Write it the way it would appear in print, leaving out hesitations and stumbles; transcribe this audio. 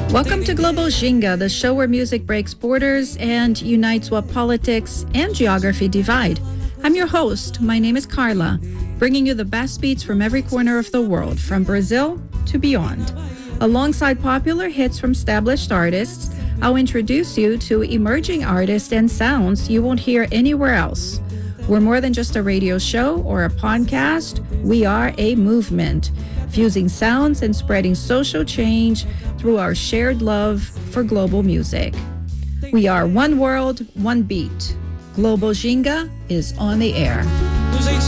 Welcome to Global Ginga, the show where music breaks borders and unites what politics and geography divide. I'm your host. My name is Carla, bringing you the best beats from every corner of the world, from Brazil to beyond. Alongside popular hits from established artists, I'll introduce you to emerging artists and sounds you won't hear anywhere else. We're more than just a radio show or a podcast. We are a movement, fusing sounds and spreading social change through our shared love for global music. We are one world, one beat. Global Ginga is on the air.